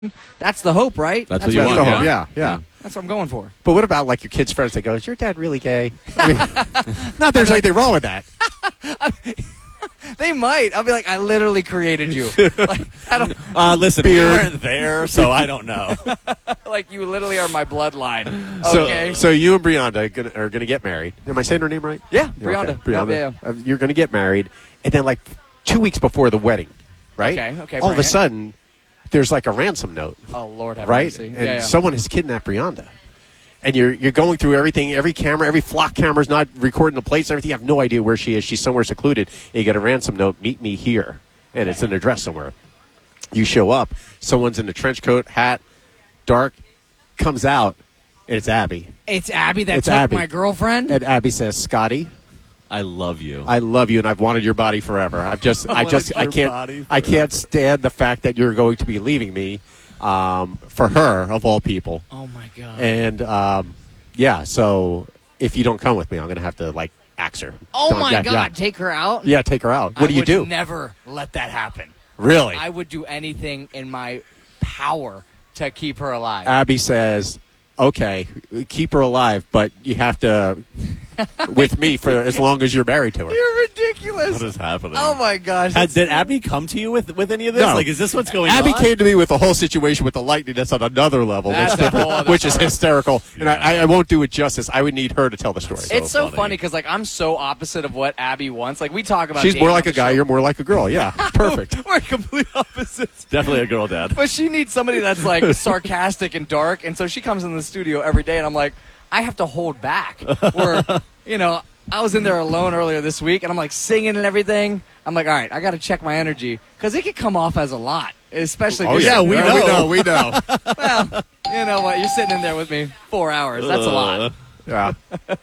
That's the hope, right? That's what you That's want. the hope. Yeah. That's what I'm going for. But what about like your kids' friends that go, "Is your dad really gay?" I mean, not there's anything wrong with that. They might. I'll be like, I literally created you. Like, I don't. Listen, we weren't there, so I don't know. Like, you literally are my bloodline. So, Okay. so you and Brianda are going to get married. Am I saying her name right? Yeah, Yeah, Brianda. okay. Brianda. Yeah. You're going to get married, and then like 2 weeks before the wedding, right? Okay, All of bring a it. sudden, there's like a ransom note, Oh, Lord have right? mercy. And someone has kidnapped Brianda. And you're going through everything, every camera, every flock camera's not recording the plates, everything. You have no idea where she is. She's somewhere secluded. And you get a ransom note, meet me here. And it's an address somewhere. You show up, someone's in a trench coat, hat, dark, comes out, and it's Abby. It's Abby that It's took Abby. my girlfriend? And Abby says, "Scotty, I love you. I love you, and I've wanted your body forever. I can't stand the fact that you're going to be leaving me for her, of all people." Oh, my God. And, so if you don't come with me, I'm going to have to, like, axe her. Oh, my Yeah, God. yeah. Take her out? Yeah, take her out. What do you do? I would never let that happen. Really? I would do anything in my power to keep her alive. Abby says, "Okay, keep her alive, but you have to with me for as long as you're married to her." You're ridiculous. What is happening? Oh, my gosh. Did Abby come to you with any of this? No. Like, is this what's going Abby on? came to me with the whole situation with the lightning that's on another level, That's that's a whole different, other which is story. hysterical. And I won't do it justice. I would need her to tell the story. It's so funny. funny because, like, I'm so opposite of what Abby wants. Like, we talk about She's dating more on like the a guy, show. you're more like a girl. Yeah, perfect. We're complete opposites. Definitely a girl dad. But she needs somebody that's, like, sarcastic and dark. And so she comes in the studio every day, and I'm like, I have to hold back. Where, I was in there alone earlier this week, and I'm, like, singing and everything. I'm like, all right, I got to check my energy. Because it could come off as a lot, especially Oh, this- yeah, we know. Well, you know what? You're sitting in there with me 4 hours. That's a lot. Yeah.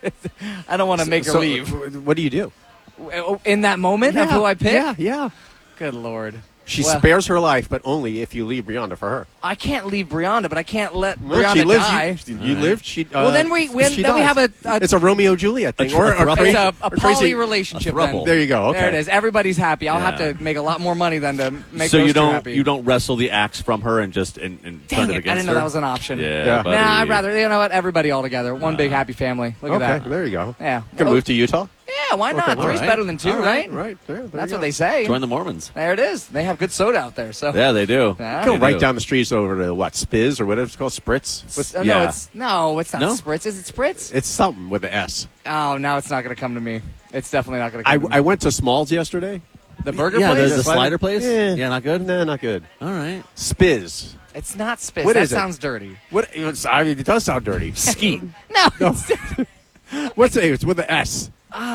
I don't want to make her So, leave. what do you do? In that moment of who I pick? Yeah. Good Lord. She Well, spares her life, but only if you leave Brianda for her. I can't leave Brianda, but I can't let Well, Brianda she lives. die. You lived. She. Well, then we she have dies. a It's a Romeo Juliet thing, or throuple. crazy, it's a or crazy- poly relationship. a throuple. Then. There you go. Okay. There it is. Everybody's happy. I'll have Yeah. to make a lot more money than to make So those you two don't happy. wrestle the axe from her and just and turn Dang it it! against I didn't know her? that was an option. Yeah, Yeah. buddy. Nah, I'd rather, you know what? Everybody all together. One big happy family. Look Okay. at that. There you go. Yeah. You can move to Utah. Yeah, why not? Okay, Three's all right. better than two, All right? Right. There That's you what go. they say. Join the Mormons. There it is. They have good soda out there. So Yeah, they do. Yeah. Go They right do. down the streets over to what Spiz or whatever it's called, Spritz. Yeah. No, it's not No? Spritz. Is it Spritz? It's something with an S. Oh, now it's not going to come to me. It's definitely not going to come to me. I went to Smalls yesterday. The burger Yeah, place? the slider place? Yeah, not good? Nah, not good. All right. Spiz. It's not Spitz. What that is it? sounds dirty. What? It does sound dirty. Skeet. No. What's it? It's with an S.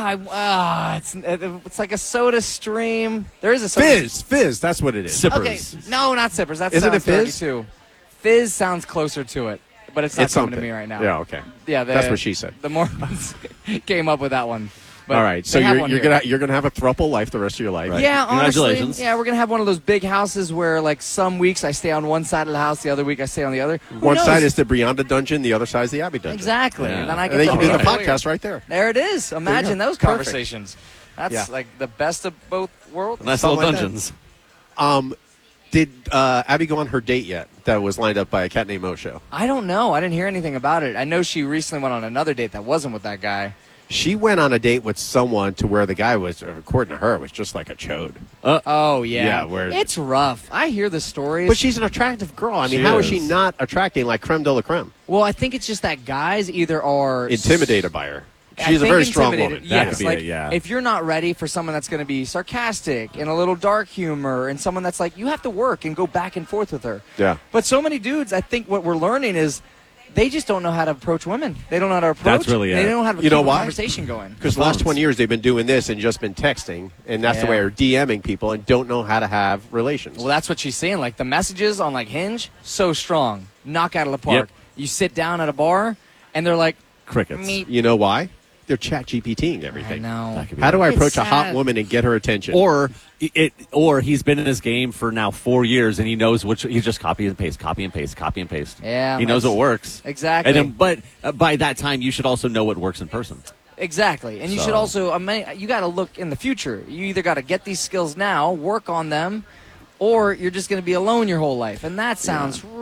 It's like a soda stream. There is a soda. Fizz. That's what it is. Sippers. Okay, no, not Sippers. That Isn't sounds it dirty Fizz? too. Fizz sounds closer to it, but it's not It's coming something to me right now. Yeah. Okay. Yeah, That's what she said. The Mormons came up with that one. But All right. So they have you're one you're here. gonna have a throuple life the rest of your life. Right. Yeah, honestly, Congratulations. yeah, we're gonna have one of those big houses where, like, some weeks I stay on one side of the house, the other week I stay on the other. Who One knows? side is the Brianda dungeon, the other side is the Abbey dungeon. exactly, Yeah. and then I And get then you to can do the be a lawyer. podcast right there. There it is. Imagine go. those Perfect. conversations. That's Yeah. like the best of both worlds. Nice Something little like that. dungeons. Did Abby go on her date yet? That was lined up by a cat named Osho. I don't know. I didn't hear anything about it. I know she recently went on another date that wasn't with that guy. She went on a date with someone to where the guy was, according to her, was just like a chode. Oh yeah, Yeah, where- it's rough. I hear the stories. But she's an attractive girl. I mean, She how is she is. not attracting like creme de la creme? well, I think it's just that guys either are Intimidated by her. I She's a think very strong intimidated. woman. That Yes, could be like it, yeah. if you're not ready for someone that's going to be sarcastic and a little dark humor, and someone that's like, you have to work and go back and forth with her. Yeah. But so many dudes, I think what we're learning is they just don't know how to approach women. They don't know how to approach. That's really it. They don't know how to You keep know a why? conversation going. Because the last Phones. 20 years they've been doing this and just been texting, and that's the Yeah. way they're DMing people and don't know how to have relations. Well, that's what she's saying. Like the messages on like Hinge, so strong, knock out of the park. Yep. You sit down at a bar, and they're like, Crickets. "Meet." You know why? They're chat GPTing I everything. know. That could be How do I It's approach a hot sad. woman and get her attention? Or he's been in this game for now 4 years and he knows which he's just copy and paste. Yeah, he knows that's- what works Exactly. And then, but by that time, you should also know what works in person. Exactly. And you So- should also, you got to look in the future. You either got to get these skills now, work on them, or you're just going to be alone your whole life. And that sounds